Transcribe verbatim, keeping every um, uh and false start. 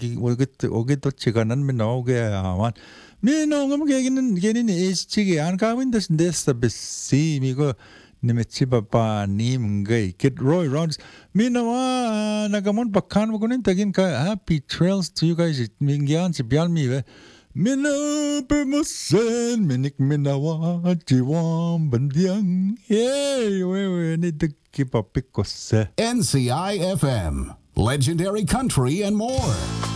오기 오기 오기 또 치가는 미 나오게 아만 미 나오면 걔는 걔는 에스치게 안 가면 데스 데스 베시 미고 니메치 바빠 님게 get Roy Rounds minawa nagamon bakkan mo kunin tagin ka happy trails to you guys mingyan si bialmi ve mina permosen minik minawa jiwam bandiang hey we we need to keep up because N C I F M, legendary country and more.